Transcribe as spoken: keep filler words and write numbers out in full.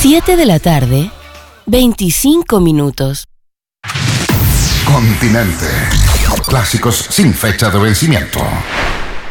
siete de la tarde, veinticinco minutos. Continente. Clásicos sin fecha de vencimiento.